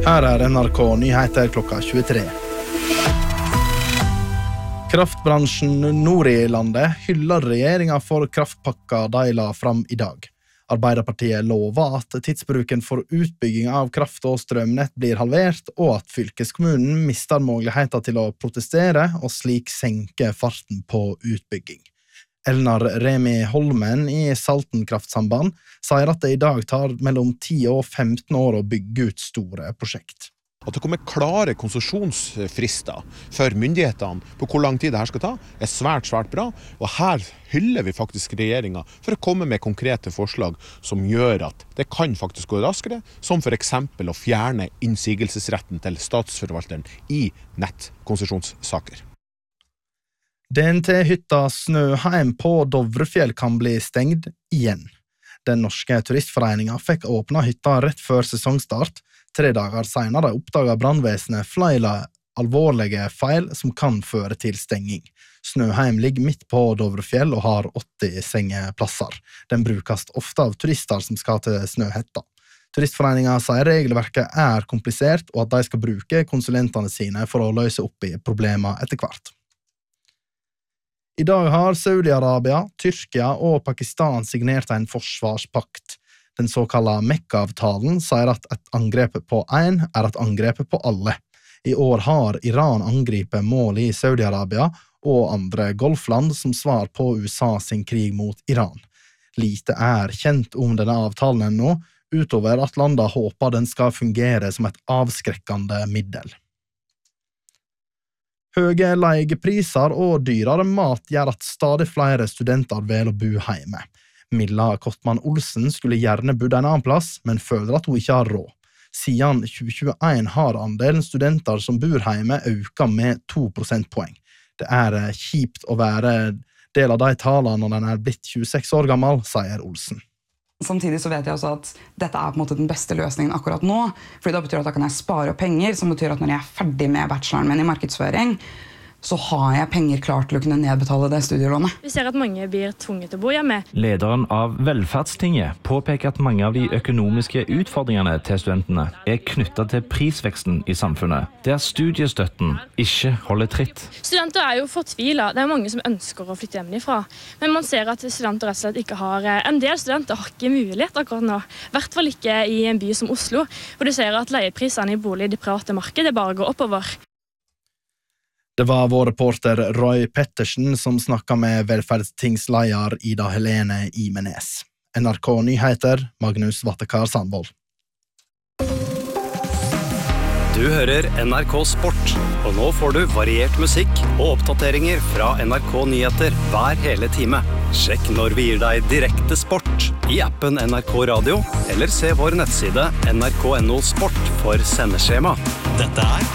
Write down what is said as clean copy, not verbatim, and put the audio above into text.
Her NRK Nyheter klokka 23. Kraftbransjen nord i landet hyller regjeringa for kraftpakka de la fram i dag. Arbeiderpartiet lover at tidsbruken for utbygging av kraft- og strømnett blir halvert, og at fylkeskommunen mister muligheten til å protestere og slik senke farten på utbygging. Elnar Remi Holmen i Salten kraftsamband sier at det i dag tar mellom 10 og 15 år å bygge ut store prosjekt. At det kommer klare konsesjonsfrister for myndighetene på hvor lang tid dette skal ta, svært bra, og her hyller vi faktisk regjeringen for å komme med konkrete forslag som gjør at det kan faktisk gå raskere, som for eksempel å fjerne innsigelsesretten til statsforvalteren i nettkonsesjonssaker. DNT-hytta Snøheim på Dovrefjell kan bli stengt igjen. Den norske turistforeningen fikk åpna hytta rett før sesongstart. 3 dager senere oppdaget brannvesenet flere alvorlige feil som kan føre til stenging. Snøheim ligger midt på Dovrefjell og har 80 sengeplasser. Den brukes ofte av turister som skal til Snøhetta. Turistforeningen sier regelverket er komplisert, og at de skal bruke konsulentene sine for å løse opp i problemer etter hvert. I dag har Saudi-Arabia, Tyrkia og Pakistan signert en forsvarspakt. Den såkalte Mekka-avtalen sier at et angrep på en er et angrep på alle. I år har Iran angripet mål i Saudi-Arabia og andre golfland som svar på USA sin krig mot Iran. Lite er kjent om denne avtalen ennå, utover at landet håper den skal fungere som et avskrekkende middel. Høye leiepriser og dyrere mat gjør at stadig flere studenter velger å bo hjemme. Milla Kottmann Olsen skulle gjerne bodd en annen plass, men føler at hun ikke har råd. Siden 2021 har andelen studenter som bor hjemme økt med 2 prosentpoeng. Det er kjipt å være del av de talene når den er blitt 26 år gammel, sier Olsen. Samtidig så vet jeg også at dette er på en måte den beste løsningen akkurat nå, fordi det betyr at da kan jeg spare penger, som betyr at når jeg er ferdig med bacheloren min i markedsføring, så har jeg penger klart til å kunne nedbetale det studielånet. Vi ser at mange blir tvunget til å bo hjemme. Lederen av Velferdstinget påpeker at mange av de økonomiske utfordringene til studentene er knyttet til prisveksten i samfunnet, der studiestøtten ikke holder tritt. Studenter er jo fortvilet. Det er mange som ønsker å flytte hjemmefra. Men man ser at studenter rett og slett ikke har... En del studenter har ikke mulighet akkurat nå. I hvert fall ikke i en by som Oslo, hvor du ser at leieprisene i bolig i det private markedet bare går oppover. Det var vår reporter Roy Pettersen som snakket med velferdstingsleier Ida Helene Imenes. NRK Nyheter, Magnus Vattekar Sandvold. Du hører NRK Sport, og nå får du variert musikk og oppdateringer fra NRK Nyheter hver hele time. Sjekk når vi gir deg direkte sport i appen NRK Radio, eller se vår nettside nrk.no sport for sendeskjema. Dette er